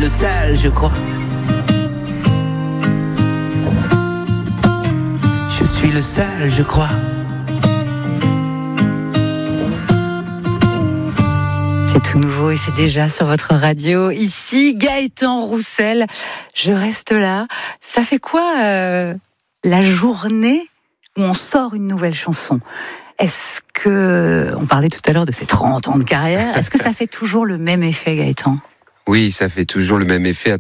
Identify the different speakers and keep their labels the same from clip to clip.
Speaker 1: le seul, je crois. Je suis le seul, je crois.
Speaker 2: C'est tout nouveau et c'est déjà sur votre radio. Ici, Gaëtan Roussel, je reste là. Ça fait quoi la journée où on sort une nouvelle chanson ? Est-ce que, on parlait tout à l'heure de ces 30 ans de carrière, est-ce que ça fait toujours le même effet, Gaëtan ?
Speaker 3: Oui, ça fait toujours le même effet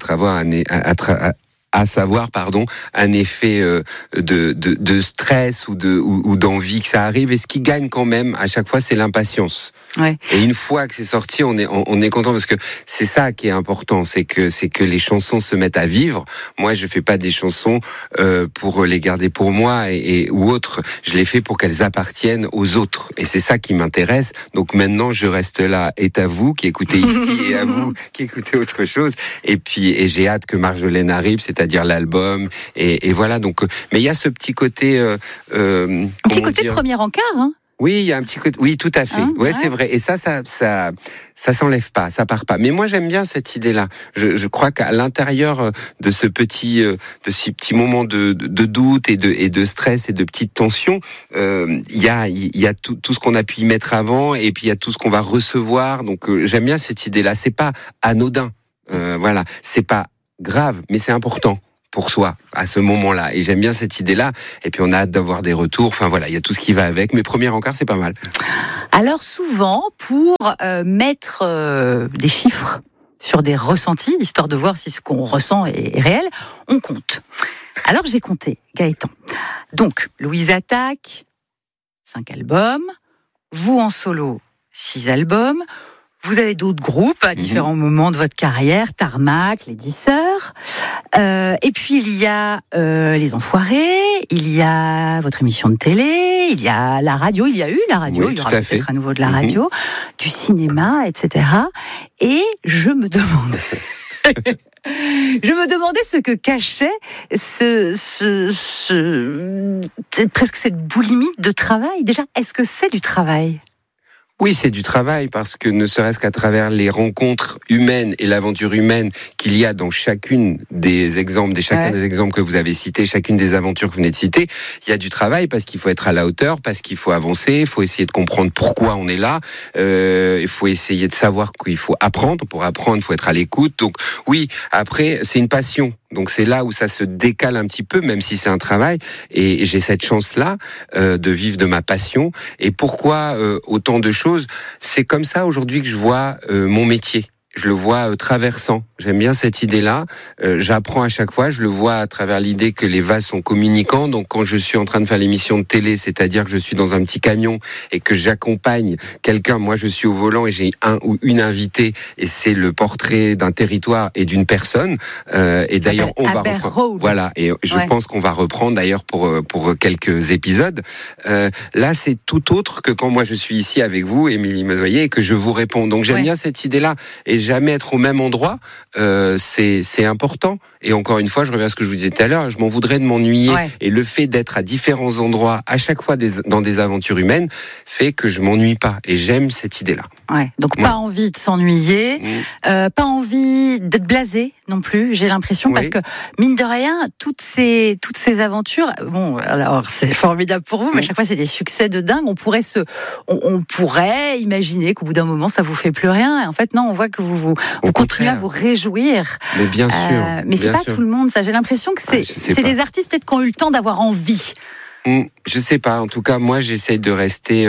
Speaker 3: à savoir un effet de stress ou d'envie que ça arrive. Et ce qui gagne quand même à chaque fois, c'est l'impatience.
Speaker 2: Ouais.
Speaker 3: Et une fois que c'est sorti, on est content parce que c'est ça qui est important, c'est que les chansons se mettent à vivre. Moi, je fais pas des chansons pour les garder pour moi ou autres. Je les fais pour qu'elles appartiennent aux autres. Et c'est ça qui m'intéresse. Donc maintenant, je reste là. Et à vous qui écoutez ici et à vous qui écoutez autre chose. Et j'ai hâte que Marjolaine arrive, c'est-à-dire l'album. Et voilà. Donc, mais il y a ce petit côté.
Speaker 2: Un petit côté premier encart, hein.
Speaker 3: Oui, il y a un petit côté. Oui, tout à fait. Ouais, c'est vrai. Et ça s'enlève pas, ça part pas. Mais moi, j'aime bien cette idée-là. Je crois qu'à l'intérieur de ce petit moment de doute et de stress et de petite tension, il y a tout ce qu'on a pu y mettre avant, et puis il y a tout ce qu'on va recevoir. Donc, j'aime bien cette idée-là. C'est pas anodin. Voilà. C'est pas grave, mais c'est important pour soi à ce moment-là, et j'aime bien cette idée-là. Et puis on a hâte d'avoir des retours. Enfin voilà, il y a tout ce qui va avec. Mais premier encart, c'est pas mal.
Speaker 2: Alors souvent, pour mettre des chiffres sur des ressentis, histoire de voir si ce qu'on ressent est réel, on compte. Alors j'ai compté, Gaëtan. Donc Louise Attaque, 5 albums. Vous en solo, 6 albums. Vous avez d'autres groupes à différents moments de votre carrière, Tarmac, les 10 Sœurs. Et puis il y a Les Enfoirés, il y a votre émission de télé, il y a la radio, il y a eu la radio,
Speaker 3: oui,
Speaker 2: il y aura peut-être à nouveau de la radio, du cinéma, etc. Et je me demandais... Je me demandais ce que cachait presque cette boulimie de travail. Déjà, est-ce que c'est du travail ?
Speaker 3: Oui, c'est du travail, parce que ne serait-ce qu'à travers les rencontres humaines et l'aventure humaine qu'il y a dans chacun des exemples que vous avez cités, chacune des aventures que vous venez de citer, il y a du travail, parce qu'il faut être à la hauteur, parce qu'il faut avancer, il faut essayer de comprendre pourquoi on est là, il faut essayer de savoir qu'il faut apprendre. Pour apprendre, il faut être à l'écoute. Donc oui, après, c'est une passion. Donc c'est là où ça se décale un petit peu, même si c'est un travail. Et j'ai cette chance-là de vivre de ma passion. Et pourquoi autant de choses ? C'est comme ça aujourd'hui que je vois mon métier. Je le vois traversant. J'aime bien cette idée-là. J'apprends à chaque fois. Je le vois à travers l'idée que les vases sont communicants. Donc quand je suis en train de faire l'émission de télé, c'est-à-dire que je suis dans un petit camion et que j'accompagne quelqu'un, moi je suis au volant et j'ai un ou une invitée, et c'est le portrait d'un territoire et d'une personne. Et d'ailleurs on va reprendre. Voilà. Et je pense qu'on va reprendre d'ailleurs pour quelques épisodes. Là c'est tout autre que quand moi je suis ici avec vous, Émilie Mazoyer, et que je vous réponds. Donc j'aime bien cette idée-là. Et jamais être au même endroit, c'est important. Et encore une fois, je reviens à ce que je vous disais tout à l'heure, je m'en voudrais de m'ennuyer. Ouais. Et le fait d'être à différents endroits, à chaque fois dans des aventures humaines, fait que je m'ennuie pas. Et j'aime cette idée-là.
Speaker 2: Ouais. Donc pas envie de s'ennuyer, pas envie d'être blasé non plus, j'ai l'impression, parce que mine de rien, toutes ces aventures, bon, alors c'est formidable pour vous, mais à chaque fois c'est des succès de dingue. On pourrait imaginer qu'au bout d'un moment ça vous fait plus rien. Et en fait non, on voit que vous continuez à vous réjouir.
Speaker 3: Mais bien sûr.
Speaker 2: Mais c'est pas tout le monde, ça. J'ai l'impression que c'est des artistes peut-être qui ont eu le temps d'avoir envie.
Speaker 3: Je sais pas. En tout cas, moi, j'essaye de rester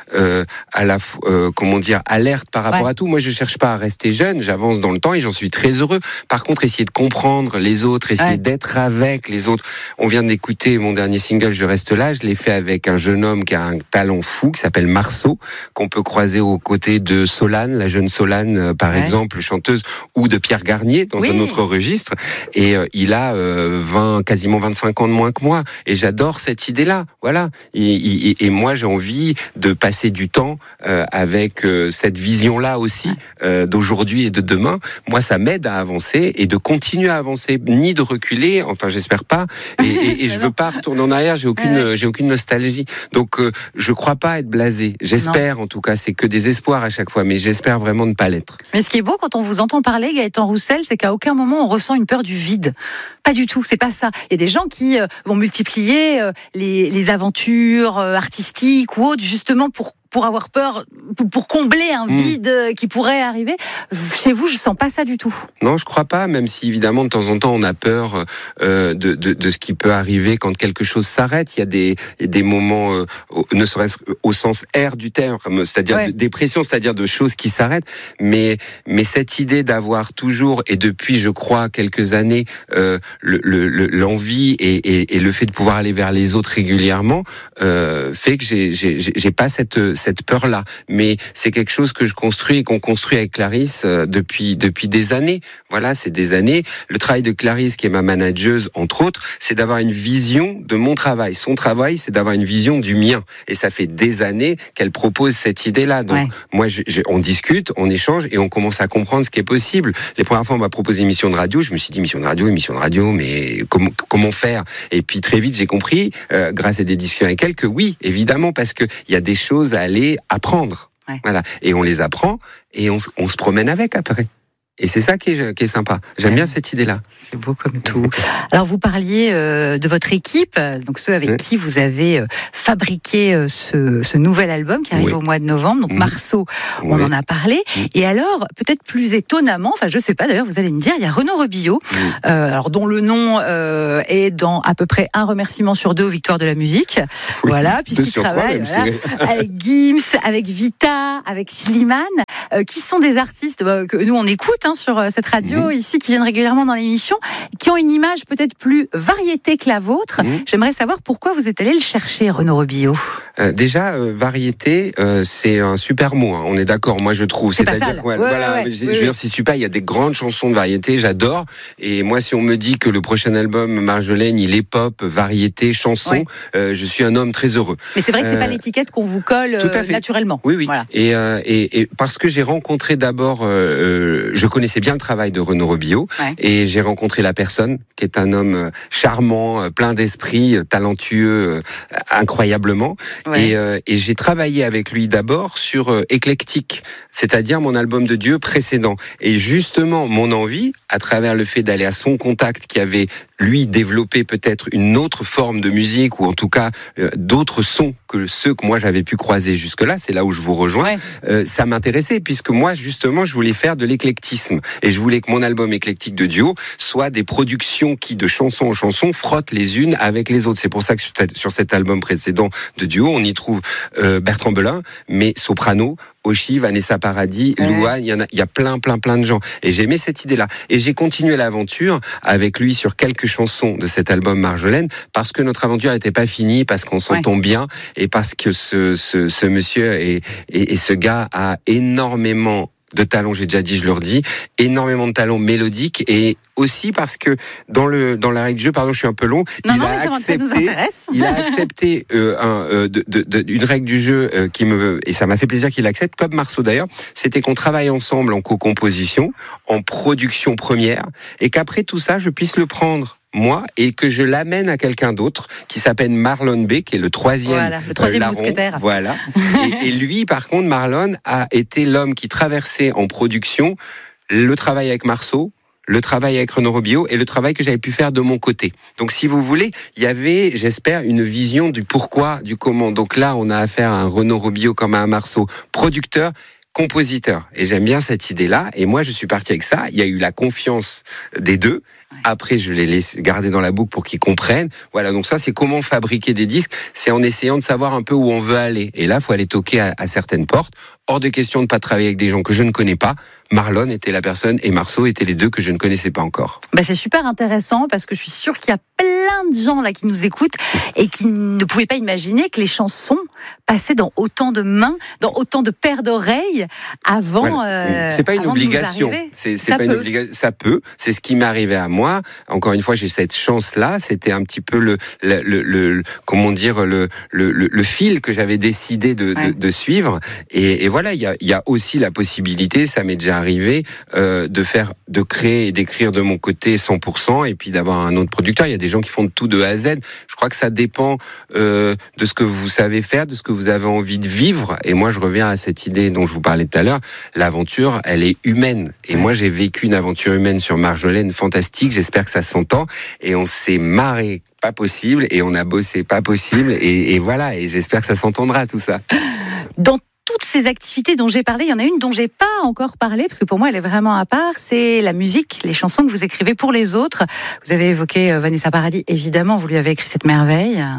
Speaker 3: alerte par rapport à tout. Moi, je cherche pas à rester jeune. J'avance dans le temps et j'en suis très heureux. Par contre, essayer de comprendre les autres, essayer d'être avec les autres. On vient d'écouter mon dernier single, Je reste là. Je l'ai fait avec un jeune homme qui a un talent fou, qui s'appelle Marceau, qu'on peut croiser aux côtés de Solane, la jeune Solane, par exemple, chanteuse, ou de Pierre Garnier dans un autre registre. Et il a quasiment 25 ans de moins que moi. Et j'adore cette idée idée-là. Voilà. Et moi, j'ai envie de passer du temps avec cette vision-là aussi d'aujourd'hui et de demain. Moi, ça m'aide à avancer et de continuer à avancer, ni de reculer. Enfin, j'espère pas. Et je veux pas retourner en arrière. J'ai aucune nostalgie. Donc, je crois pas être blasé. J'espère, en tout cas, c'est que des espoirs à chaque fois, mais j'espère vraiment ne pas l'être.
Speaker 2: Mais ce qui est beau quand on vous entend parler, Gaëtan Roussel, c'est qu'à aucun moment on ressent une peur du vide. Pas du tout, c'est pas ça. Il y a des gens qui vont multiplier les aventures artistiques ou autres, justement pour avoir peur, pour combler un vide qui pourrait arriver. Chez vous, je sens pas ça du tout.
Speaker 3: Non, je crois pas, même si évidemment de temps en temps on a peur de ce qui peut arriver quand quelque chose s'arrête. Il y a des moments, ne serait-ce au sens R du terme, c'est-à-dire de dépression, c'est-à-dire de choses qui s'arrêtent. Mais cette idée d'avoir toujours, et depuis je crois quelques années, l'envie et le fait de pouvoir aller vers les autres régulièrement fait que j'ai pas cette peur-là. Mais c'est quelque chose que je construis et qu'on construit avec Clarisse depuis des années. Voilà, c'est des années. Le travail de Clarisse, qui est ma manageuse, entre autres, c'est d'avoir une vision de mon travail. Son travail, c'est d'avoir une vision du mien. Et ça fait des années qu'elle propose cette idée-là. Donc, moi, on discute, on échange et on commence à comprendre ce qui est possible. Les premières fois, on m'a proposé une émission de radio. Je me suis dit, émission de radio, mais comment faire? Et puis, très vite, j'ai compris, grâce à des discussions avec elle, que oui, évidemment, parce que il y a des choses à aller apprendre. Voilà. Et on les apprend et on se promène avec après. Et c'est ça qui est sympa. J'aime bien cette idée-là.
Speaker 2: C'est beau comme tout. Alors, vous parliez de votre équipe, donc ceux avec qui vous avez fabriqué ce nouvel album qui arrive au mois de novembre. Donc, Marceau, on en a parlé. Et alors, peut-être plus étonnamment, enfin, je sais pas d'ailleurs, vous allez me dire, il y a Renaud Rebillot, alors dont le nom est dans à peu près un remerciement sur 2 aux Victoires de la musique. Voilà, puisqu'il travaille avec Gims, avec Vita, avec Slimane, qui sont des artistes que nous on écoute sur cette radio ici, qui viennent régulièrement dans l'émission, qui ont une image peut-être plus variété que la vôtre. J'aimerais savoir pourquoi vous êtes allé le chercher, Renaud Rebillot.
Speaker 3: Déjà, variété, c'est un super mot. On est d'accord. Moi, je trouve.
Speaker 2: C'est pas sale.
Speaker 3: Je veux dire, c'est super. Il y a des grandes chansons de variété. J'adore. Et moi, si on me dit que le prochain album Marjolaine, il est pop, variété, chanson, je suis un homme très heureux.
Speaker 2: Mais c'est vrai que c'est pas l'étiquette qu'on vous colle naturellement.
Speaker 3: Oui. Voilà. Et parce que j'ai rencontré d'abord, je connaissais bien le travail de Renaud Rebillot et j'ai rencontré la personne qui est un homme charmant, plein d'esprit, talentueux, incroyablement. Et j'ai travaillé avec lui d'abord sur Éclectique, c'est-à-dire mon album de Dieu précédent. Et justement, mon envie, à travers le fait d'aller à son contact, qui avait lui développé peut-être une autre forme de musique, ou en tout cas d'autres sons que ceux que moi j'avais pu croiser jusque-là, c'est là où je vous rejoins, ça m'intéressait, puisque moi justement je voulais faire de l'éclectisme, et je voulais que mon album Éclectique de Duo soit des productions qui, de chanson en chanson, frottent les unes avec les autres. C'est pour ça que sur cet album précédent de Duo, on y trouve Bertrand Belin, mais soprano, Oshi, Vanessa Paradis, Louane, il y a plein de gens. Et j'ai aimé cette idée-là. Et j'ai continué l'aventure avec lui sur quelques chansons de cet album Marjolaine, parce que notre aventure n'était pas finie, parce qu'on s'entend bien, et parce que ce monsieur et ce gars a énormément de talent, j'ai déjà dit, je le redis, énormément de talent mélodique, et aussi parce que dans la règle du jeu, pardon, je suis un peu long,
Speaker 2: ça nous intéresse.
Speaker 3: Il a accepté une règle du jeu et ça m'a fait plaisir qu'il accepte, comme Marceau d'ailleurs, c'était qu'on travaille ensemble en co-composition, en production première, et qu'après tout ça, je puisse le prendre moi, et que je l'amène à quelqu'un d'autre qui s'appelle Marlon B, qui est le troisième
Speaker 2: mousquetaire.
Speaker 3: Voilà. et lui, par contre, Marlon a été l'homme qui traversait en production le travail avec Marceau, le travail avec Renaud Rebillot et le travail que j'avais pu faire de mon côté. Donc, si vous voulez, il y avait, j'espère, une vision du pourquoi, du comment. Donc là, on a affaire à un Renaud Rebillot comme à un Marceau, producteur, compositeur. Et j'aime bien cette idée-là. Et moi, je suis parti avec ça. Il y a eu la confiance des deux. Après, je les laisse garder dans la boucle pour qu'ils comprennent. Voilà, donc ça, c'est comment fabriquer des disques. C'est en essayant de savoir un peu où on veut aller. Et là, il faut aller toquer à certaines portes. Hors de question de ne pas travailler avec des gens que je ne connais pas, Marlon était la personne et Marceau étaient les deux que je ne connaissais pas encore.
Speaker 2: C'est super intéressant parce que je suis sûre qu'il y a plein de gens là qui nous écoutent et qui ne pouvaient pas imaginer que les chansons passaient dans autant de mains, dans autant de paires d'oreilles avant.
Speaker 3: Voilà. C'est pas une obligation. C'est pas une obligation. Ça peut. C'est ce qui m'est arrivé à moi. Encore une fois, j'ai cette chance-là. C'était un petit peu le fil que j'avais décidé de suivre. Et voilà, il y a aussi la possibilité, ça m'est déjà arrivé, de créer et d'écrire de mon côté 100% et puis d'avoir un autre producteur. Il y a des gens qui font de tout de A à Z. Je crois que ça dépend de ce que vous savez faire, de ce que vous avez envie de vivre. Et moi, je reviens à cette idée dont je vous parlais tout à l'heure. L'aventure, elle est humaine. Et moi, j'ai vécu une aventure humaine sur Marjolaine fantastique. J'espère que ça s'entend. Et on s'est marré pas possible et on a bossé pas possible. Et voilà. Et j'espère que ça s'entendra, tout ça.
Speaker 2: Dans toutes ces activités dont j'ai parlé, il y en a une dont j'ai pas encore parlé, parce que pour moi elle est vraiment à part, c'est la musique, les chansons que vous écrivez pour les autres. Vous avez évoqué Vanessa Paradis, évidemment, vous lui avez écrit cette merveille.